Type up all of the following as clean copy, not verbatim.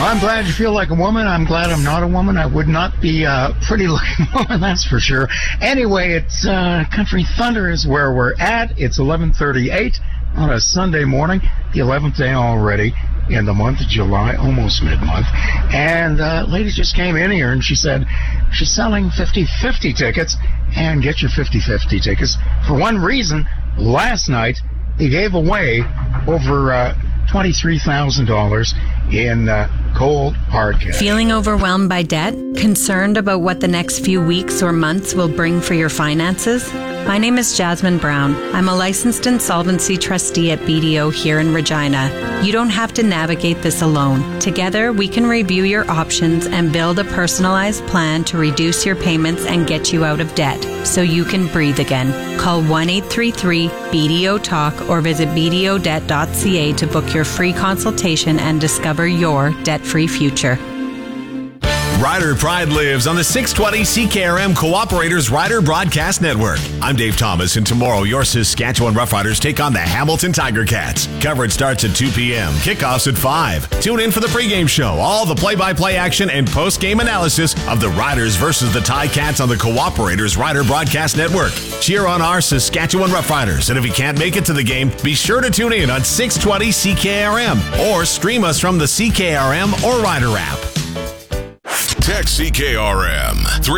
I'm glad you feel like a woman. I'm glad I'm not a woman. I would not be a pretty looking woman, that's for sure. Anyway, it's Country Thunder is where we're at. It's 11:38 on a Sunday morning, the 11th day already in the month of July, almost mid-month. And lady just came in here and she said she's selling 50/50 tickets. And get your 50/50 tickets. For one reason, last night they gave away over $23,000 in cold hard cash. Feeling overwhelmed by debt? Concerned about what the next few weeks or months will bring for your finances? My name is Jasmine Brown. I'm a licensed insolvency trustee at BDO here in Regina. You don't have to navigate this alone. Together, we can review your options and build a personalized plan to reduce your payments and get you out of debt so you can breathe again. Call 1-833-BDO-TALK or visit bdodebt.ca to book your free consultation and discover your debt-free future. Rider Pride lives on the 620 CKRM Cooperators Rider Broadcast Network. I'm Dave Thomas, and tomorrow your Saskatchewan Roughriders take on the Hamilton Tiger Cats. Coverage starts at 2 p.m., kickoffs at 5. Tune in for the pregame show, all the play-by-play action and post-game analysis of the Riders versus the Ticats on the Cooperators Rider Broadcast Network. Cheer on our Saskatchewan Roughriders, and if you can't make it to the game, be sure to tune in on 620 CKRM or stream us from the CKRM or Rider app. Text CKRM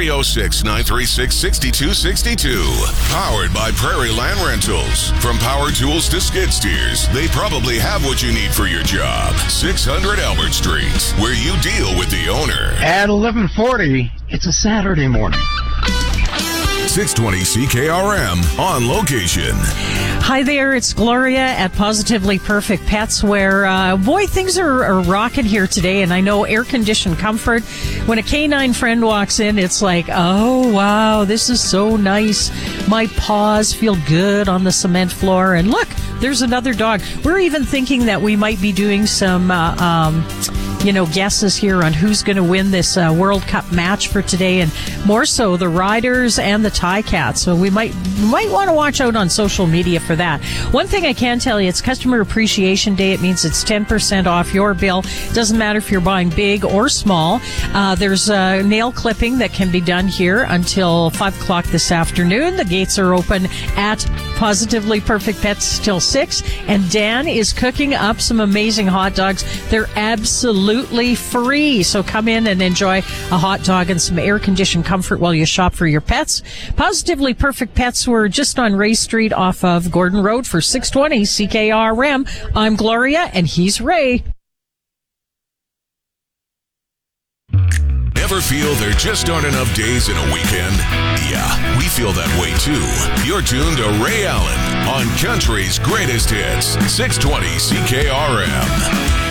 306-936-6262. Powered by Prairie Land Rentals. From power tools to skid steers, they probably have what you need for your job. 600 Albert Street, where you deal with the owner. At 11:40, it's a Saturday morning. 620 CKRM on location. Hi there, it's Gloria at Positively Perfect Pets, where, boy, things are rocking here today. And I know air-conditioned comfort. When a canine friend walks in, it's like, oh, wow, this is so nice. My paws feel good on the cement floor. And look, there's another dog. We're even thinking that we might be doing some guesses here on who's going to win this World Cup match for today, and more so the Riders and the Ticats. So we might want to watch out on social media for that. One thing I can tell you, it's Customer Appreciation Day. It means it's 10% off your bill. Doesn't matter if you're buying big or small. There's nail clipping that can be done here until 5 o'clock this afternoon. The gates are open at Positively Perfect Pets till 6, and Dan is cooking up some amazing hot dogs. They're absolutely free, so come in and enjoy a hot dog and some air-conditioned comfort while you shop for your pets. Positively Perfect Pets, we're just on Ray Street off of Gordon Road for 620 CKRM. I'm Gloria, and he's Ray. Ever feel there just aren't enough days in a weekend? Yeah, we feel that way too. You're tuned to Ray Allen on Country's Greatest Hits, 620 CKRM.